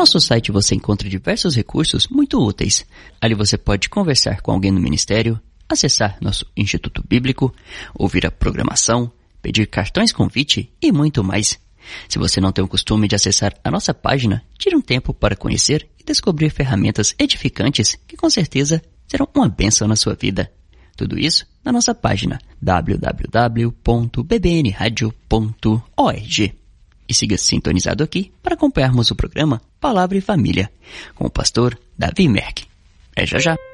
nosso site você encontra diversos recursos muito úteis. Ali você pode conversar com alguém no ministério, acessar nosso Instituto Bíblico, ouvir a programação, pedir cartões convite e muito mais. Se você não tem o costume de acessar a nossa página, tire um tempo para conhecer e descobrir ferramentas edificantes que com certeza serão uma bênção na sua vida. Tudo isso na nossa página www.bbnradio.org. E siga sintonizado aqui para acompanharmos o programa Palavra e Família, com o pastor Davi Merck. É já já.